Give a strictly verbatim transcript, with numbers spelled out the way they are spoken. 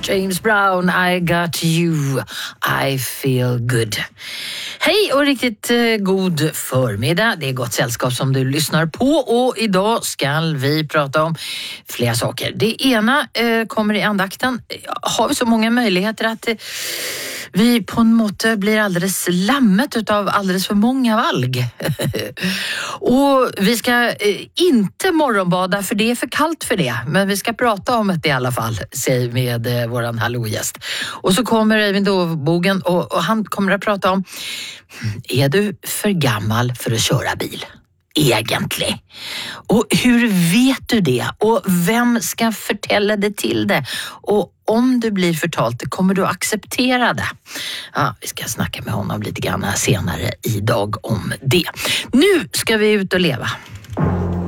James Brown, I got you, I feel good. Hej och riktigt eh, god förmiddag. Det är Gott sällskap som du lyssnar på och idag ska vi prata om flera saker. Det ena eh, kommer i andakten. Har vi så många möjligheter att eh, vi på en måte blir alldeles lammet utav alldeles för många valg. Och vi ska eh, inte morgonbada för det är för kallt för det. Men vi ska prata om det i alla fall, säger med eh, våran hallågäst. Och så kommer Eivind Dovbogen och, och han kommer att prata om: är du för gammal för att köra bil? Egentligen. Och hur vet du det? Och vem ska förtälla det till det? Och om du blir förtalt, kommer du acceptera det? Ja, vi ska snacka med honom lite grann senare idag om det. Nu ska vi ut och leva.